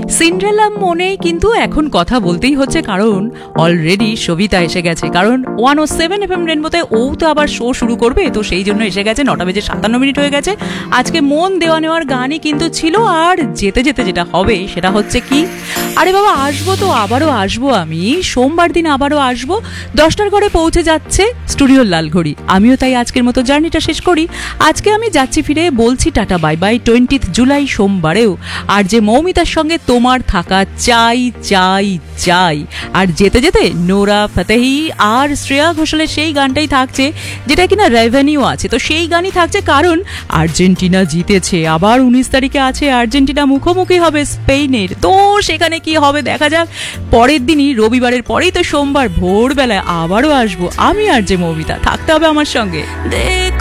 Cinderella মনেই কিন্তু এখন কথা বলতেই হচ্ছে, কারণ অলরেডি সবিতা এসে গেছে। কারণ 107 FM রেনবোতে ও তো আবার শো শুরু করবে, তো সেই জন্য এসে গেছে। 9:57 হয়ে গেছে। আজকে মন দেওয়া নেওয়ার গানই কিন্তু ছিল। আর যেতে যেতে যেটা হবে সেটা হচ্ছে কি, আরে বাবা আসবো তো, আবারও আসবো, আমি সোমবার দিন আবারও আসবো। 10টার ঘরে পৌঁছে যাচ্ছে স্টুডিওর লালঘড়ি। আমিও তাই আজকের মতো জার্নিটা শেষ করি। আজকে আমি যাচ্ছি ফিরে, বলছি টাটা বাই বাই। 20 জুলাই সোমবারেও আর যে মৌমিতার সঙ্গে তোমার থাকা চাই চাই চাই। আর যেতে যেতে নোরা ফতেহি আর শ্রেয়া ঘোষালের সেই গানটাই থাকছে, যেটা কিনা রেভিনিউ আছে, তো সেই গানই থাকছে। কারণ আর্জেন্টিনা জিতেছে, আবার 19 তারিখে আছে আর্জেন্টিনা মুখোমুখি হবে স্পেনের। তো সেখানে কি হবে দেখা যাক। পরের দিনই, রবিবারের পরেই তো সোমবার, ভোরবেলায় আবারও আসবো আমি আর যে মৌমিতা। থাকতে হবে আমার সঙ্গে।